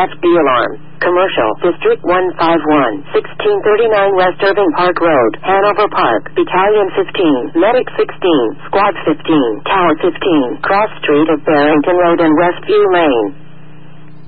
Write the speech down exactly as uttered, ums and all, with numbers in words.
F B alarm. Commercial, District one five one, sixteen thirty-nine West Irving Park Road, Hanover Park, Battalion fifteen, Medic sixteen, Squad fifteen, Tower fifteen, Cross Street of Barrington Road and Westview Lane.